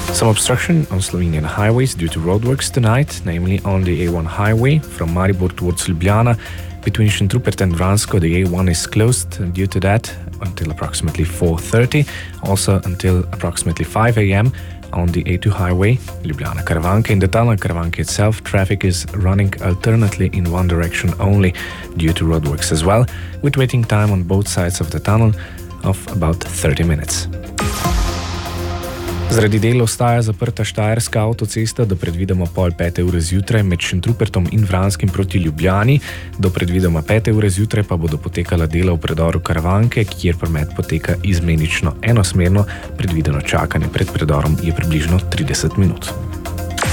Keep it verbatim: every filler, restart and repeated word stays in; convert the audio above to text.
Some obstruction on Slovenian highways due to roadworks tonight, namely on the A one highway from Maribor towards Ljubljana. Between Šentrupert and Vransko, the A one is closed due to that until approximately four thirty. Also until approximately five a.m. on the A two highway, Ljubljana-Karavanke. In the tunnel Karavanke itself, traffic is running alternately in one direction only due to roadworks as well, with waiting time on both sides of the tunnel of about thirty minutes. Zaradi dela ostaja zaprta Štajerska avtocesta do predvidoma pol pete ure zjutraj med Šentrupertom in Vranskim proti Ljubljani. Do predvidoma pete ure zjutraj pa bodo potekala dela v predoru Karavanke, kjer promet poteka izmenično enosmerno. Predvideno čakanje pred predorom je približno trideset minut.